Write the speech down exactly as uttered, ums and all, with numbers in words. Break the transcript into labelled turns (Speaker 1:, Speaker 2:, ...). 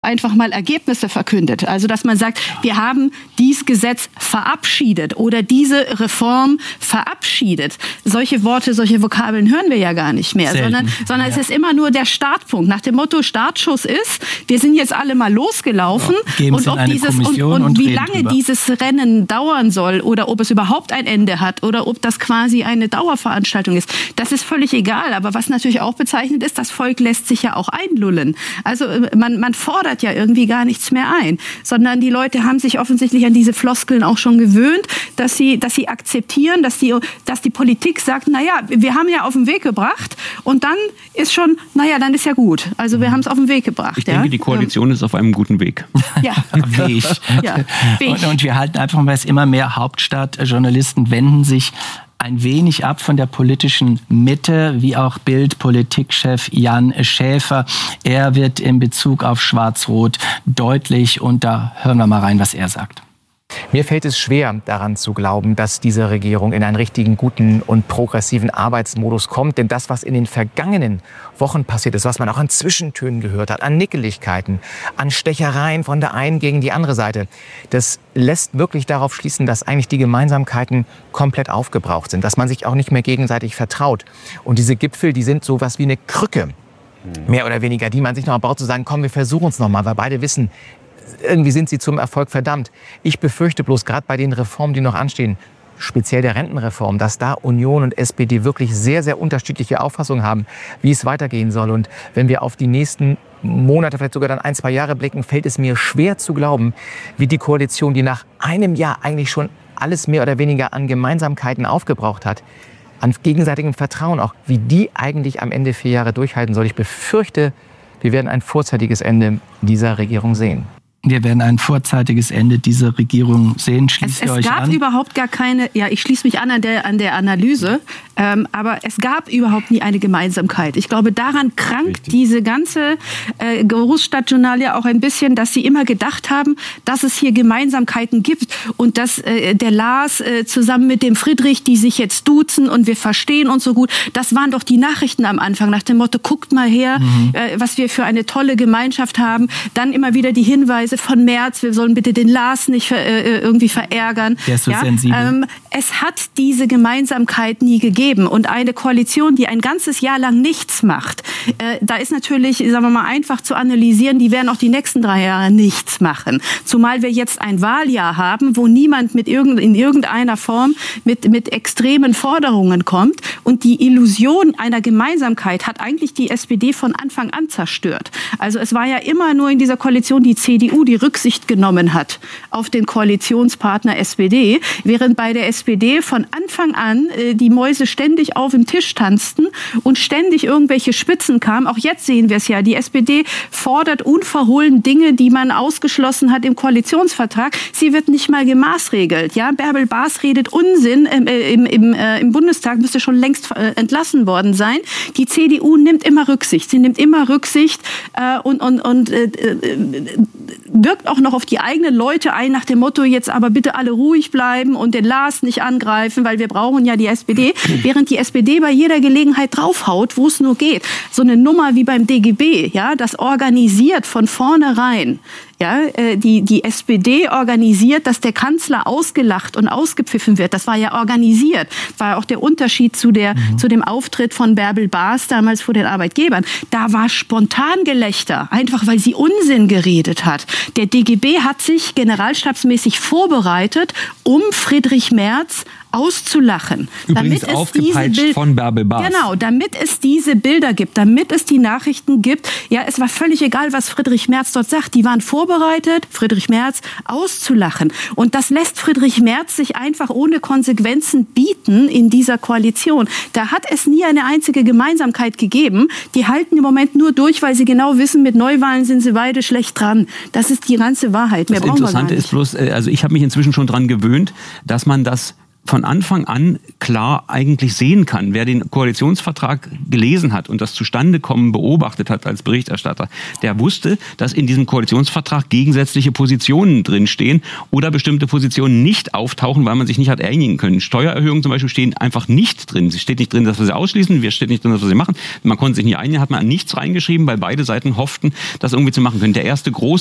Speaker 1: einfach mal Ergebnisse verkündet. Also dass man sagt, wir haben dieses Gesetz verabschiedet oder diese Reform verabschiedet. Solche Worte, solche Vokabeln hören wir ja gar nicht mehr, Selten. sondern, sondern ja. es ist immer nur der Startpunkt. Nach dem Motto, Startschuss ist, wir sind jetzt alle mal losgelaufen
Speaker 2: ja,
Speaker 1: und, ob dieses, und, und, und wie lange drüber. dieses Rennen dauern soll oder ob es überhaupt ein Ende hat oder ob das quasi eine Dauerveranstaltung ist, das ist völlig egal. Aber was natürlich auch bezeichnet ist, das Volk lässt sich ja auch einlullen. Also man, man fordert ja irgendwie gar nichts mehr ein, sondern die Leute haben sich offensichtlich an diese Floskeln auch schon gewöhnt, dass sie, dass sie akzeptieren, dass die, dass die Politik sagt, naja, wir haben ja auf den Weg gebracht und dann ist schon, naja, dann ist ja gut. Also wir haben es auf den Weg gebracht.
Speaker 3: Ich
Speaker 1: ja?
Speaker 3: denke, die Koalition ähm, ist auf einem guten Weg.
Speaker 1: Ja.
Speaker 2: Weg.
Speaker 1: Ja, Weg.
Speaker 2: Und, und wir halten einfach mal, immer mehr Hauptstadtjournalisten wenden sich ein wenig ab von der politischen Mitte, wie auch Bild-Politikchef Jan Schäfer. Er wird in Bezug auf Schwarz-Rot deutlich und da hören wir mal rein, was er sagt.
Speaker 4: Mir fällt es schwer, daran zu glauben, dass diese Regierung in einen richtigen, guten und progressiven Arbeitsmodus kommt. Denn das, was in den vergangenen Wochen passiert ist, was man auch an Zwischentönen gehört hat, an Nickeligkeiten, an Stechereien von der einen gegen die andere Seite, das lässt wirklich darauf schließen, dass eigentlich die Gemeinsamkeiten komplett aufgebraucht sind, dass man sich auch nicht mehr gegenseitig vertraut. Und diese Gipfel, die sind sowas wie eine Krücke, mehr oder weniger, die man sich noch baut, zu sagen, komm, wir versuchen es noch mal, weil beide wissen, irgendwie sind sie zum Erfolg verdammt. Ich befürchte bloß, gerade bei den Reformen, die noch anstehen, speziell der Rentenreform, dass da Union und S P D wirklich sehr, sehr unterschiedliche Auffassungen haben, wie es weitergehen soll. Und wenn wir auf die nächsten Monate, vielleicht sogar dann ein, zwei Jahre blicken, fällt es mir schwer zu glauben, wie die Koalition, die nach einem Jahr eigentlich schon alles mehr oder weniger an Gemeinsamkeiten aufgebraucht hat, an gegenseitigem Vertrauen auch, wie die eigentlich am Ende vier Jahre durchhalten soll. Ich befürchte, wir werden ein vorzeitiges Ende dieser Regierung sehen.
Speaker 2: Wir werden ein vorzeitiges Ende dieser Regierung sehen. Schließt
Speaker 1: ihr
Speaker 2: euch an?
Speaker 1: Es gab überhaupt gar keine, ja, ich schließe mich an an der, an der Analyse, ähm, aber es gab überhaupt nie eine Gemeinsamkeit. Ich glaube, daran krankt Richtig. diese ganze äh, Großstadtjournalie auch ein bisschen, dass sie immer gedacht haben, dass es hier Gemeinsamkeiten gibt und dass äh, der Lars äh, zusammen mit dem Friedrich, die sich jetzt duzen und wir verstehen uns so gut, das waren doch die Nachrichten am Anfang nach dem Motto, guckt mal her, mhm. äh, was wir für eine tolle Gemeinschaft haben. Dann immer wieder die Hinweise von Merz, wir sollen bitte den Lars nicht äh, irgendwie verärgern.
Speaker 2: Der ist so
Speaker 1: ja?
Speaker 2: sensibel.
Speaker 1: Ähm, es hat diese Gemeinsamkeit nie gegeben. Und eine Koalition, die ein ganzes Jahr lang nichts macht, äh, da ist natürlich, sagen wir mal, einfach zu analysieren, die werden auch die nächsten drei Jahre nichts machen. Zumal wir jetzt ein Wahljahr haben, wo niemand mit irgend, in irgendeiner Form mit, mit extremen Forderungen kommt. Und die Illusion einer Gemeinsamkeit hat eigentlich die S P D von Anfang an zerstört. Also es war ja immer nur in dieser Koalition die C D U, die Rücksicht genommen hat auf den Koalitionspartner S P D, während bei der S P D von Anfang an äh, die Mäuse ständig auf dem Tisch tanzten und ständig irgendwelche Spitzen kamen. Auch jetzt sehen wir es ja. Die S P D fordert unverhohlen Dinge, die man ausgeschlossen hat im Koalitionsvertrag. Sie wird nicht mal gemaßregelt. Ja? Bärbel Baas redet Unsinn äh, im, im, äh, im Bundestag, müsste schon längst äh, entlassen worden sein. Die C D U nimmt immer Rücksicht. Sie nimmt immer Rücksicht äh, und, und, und äh, äh, wirkt auch noch auf die eigenen Leute ein, nach dem Motto, jetzt aber bitte alle ruhig bleiben und den Lars nicht angreifen, weil wir brauchen ja die S P D, während die S P D bei jeder Gelegenheit draufhaut, wo es nur geht. So eine Nummer wie beim D G B, ja, das organisiert von vornherein. Ja, die, die S P D organisiert, dass der Kanzler ausgelacht und ausgepfiffen wird. Das war ja organisiert. War auch der Unterschied zu, der, mhm. zu dem Auftritt von Bärbel Baas damals vor den Arbeitgebern. Da war spontan Gelächter, einfach weil sie Unsinn geredet hat. Der D G B hat sich generalstabsmäßig vorbereitet, um Friedrich Merz auszulachen.
Speaker 3: Übrigens
Speaker 1: damit
Speaker 3: aufgepeitscht
Speaker 1: Bild-
Speaker 3: von Bärbel Baas.
Speaker 1: Genau, damit es diese Bilder gibt, damit es die Nachrichten gibt. Ja, es war völlig egal, was Friedrich Merz dort sagt. Die waren vorbereitet, Friedrich Merz auszulachen. Und das lässt Friedrich Merz sich einfach ohne Konsequenzen bieten in dieser Koalition. Da hat es nie eine einzige Gemeinsamkeit gegeben. Die halten im Moment nur durch, weil sie genau wissen, mit Neuwahlen sind sie beide schlecht dran. Das ist die ganze Wahrheit. Mehr
Speaker 3: das
Speaker 1: brauchen wir gar
Speaker 3: Interessante
Speaker 1: nicht.
Speaker 3: ist bloß, also ich habe mich inzwischen schon dran gewöhnt, dass man das von Anfang an klar eigentlich sehen kann. Wer den Koalitionsvertrag gelesen hat und das Zustandekommen beobachtet hat als Berichterstatter, der wusste, dass in diesem Koalitionsvertrag gegensätzliche Positionen drinstehen oder bestimmte Positionen nicht auftauchen, weil man sich nicht hat einigen können. Steuererhöhungen zum Beispiel stehen einfach nicht drin. Es steht nicht drin, dass wir sie ausschließen, es steht nicht drin, dass wir sie machen. Man konnte sich nicht einigen, hat man nichts reingeschrieben, weil beide Seiten hofften, das irgendwie zu machen können. Der erste große